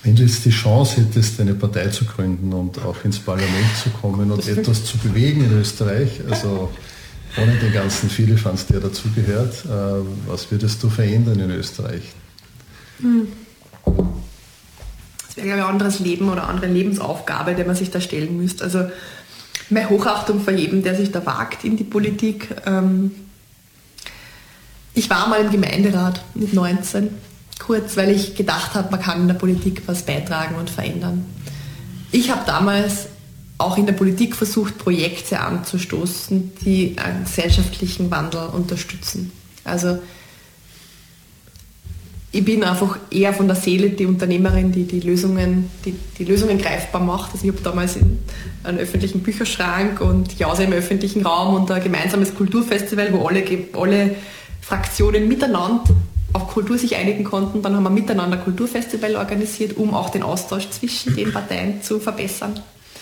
Wenn du jetzt die Chance hättest, eine Partei zu gründen und auch ins Parlament zu kommen und etwas zu bewegen in Österreich, also ohne den ganzen Firlefanz, der dazugehört, was würdest du verändern in Österreich? Das wäre, glaube ich, ein anderes Leben oder eine andere Lebensaufgabe, der man sich da stellen müsste. Also mehr Hochachtung vor jedem, der sich da wagt in die Politik. Ich war mal im Gemeinderat mit 19, kurz, weil ich gedacht habe, man kann in der Politik was beitragen und verändern. Ich habe damals auch in der Politik versucht, Projekte anzustoßen, die einen gesellschaftlichen Wandel unterstützen. Also ich bin einfach eher von der Seele die Unternehmerin, die Lösungen greifbar macht. Also ich habe damals einen öffentlichen Bücherschrank und Jause im öffentlichen Raum und ein gemeinsames Kulturfestival, wo alle Fraktionen miteinander auf Kultur sich einigen konnten. Dann haben wir miteinander ein Kulturfestival organisiert, um auch den Austausch zwischen den Parteien zu verbessern.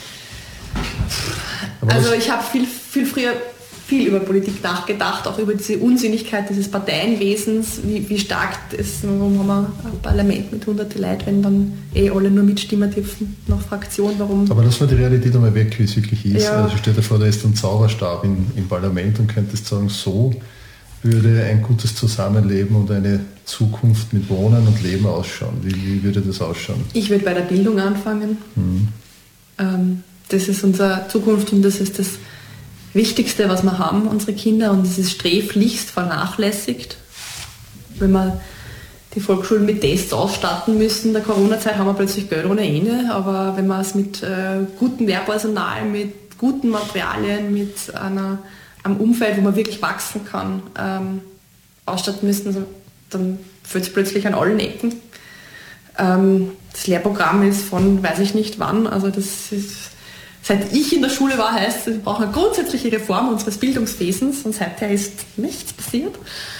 Also ich habe viel früher viel über Politik nachgedacht, auch über diese Unsinnigkeit dieses Parteienwesens, wie stark ist, warum haben wir ein Parlament mit hunderte Leuten, wenn dann alle nur mitstimmen dürfen nach Fraktion, warum... Aber das war die Realität einmal weg, wie es wirklich ist. Ja. Also stell dir vor, da ist ein Zauberstab im Parlament und könntest sagen, so würde ein gutes Zusammenleben und eine Zukunft mit Wohnen und Leben ausschauen. Wie würde das ausschauen? Ich würde bei der Bildung anfangen. Das ist unsere Zukunft und das ist das Wichtigste, was wir haben, unsere Kinder, und es ist sträflichst vernachlässigt. Wenn wir die Volksschulen mit Tests ausstatten müssen, in der Corona-Zeit haben wir plötzlich Geld ohne Ende, aber wenn wir es mit gutem Lehrpersonal, mit guten Materialien, mit einem Umfeld, wo man wirklich wachsen kann, ausstatten müssen, dann fällt es plötzlich an allen Ecken. Das Lehrprogramm ist von weiß ich nicht wann, also das ist... Seit ich in der Schule war, heißt es, wir brauchen eine grundsätzliche Reform unseres Bildungswesens und seither ist nichts passiert.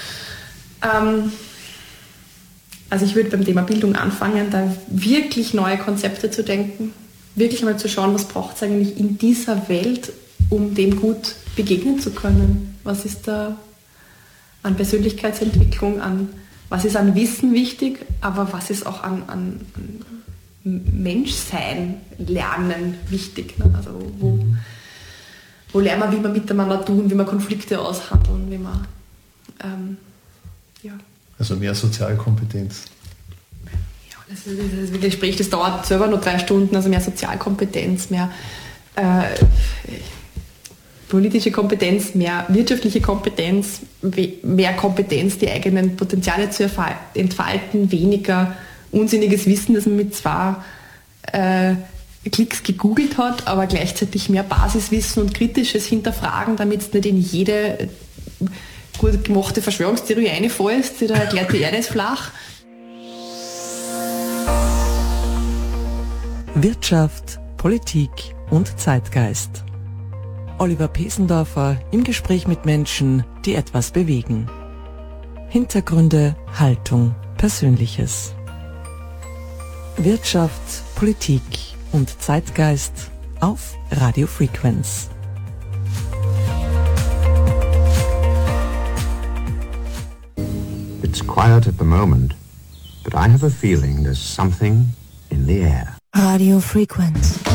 Also ich würde beim Thema Bildung anfangen, da wirklich neue Konzepte zu denken, wirklich mal zu schauen, was braucht es eigentlich in dieser Welt, um dem gut begegnen zu können. Was ist da an Persönlichkeitsentwicklung, was ist an Wissen wichtig, aber was ist auch an Menschsein, Lernen wichtig. Ne? Also wo lernen wir, wie wir miteinander tun, wie wir Konflikte aushandeln, wie wir, Also mehr Sozialkompetenz. Ja, das ist ein Gespräch, das dauert selber nur 3 Stunden, also mehr Sozialkompetenz, mehr politische Kompetenz, mehr wirtschaftliche Kompetenz, mehr Kompetenz, die eigenen Potenziale zu entfalten, weniger unsinniges Wissen, das man mit 2 Klicks gegoogelt hat, aber gleichzeitig mehr Basiswissen und kritisches Hinterfragen, damit es nicht in jede gut gemachte Verschwörungstheorie reinfällst, die da erklärt, die Erde ist flach. Wirtschaft, Politik und Zeitgeist. Oliver Pesendorfer im Gespräch mit Menschen, die etwas bewegen. Hintergründe, Haltung, Persönliches. Wirtschaft, Politik und Zeitgeist auf Radio Frequenz. It's quiet at the moment, but I have a feeling there's something in the air. Radio Frequenz.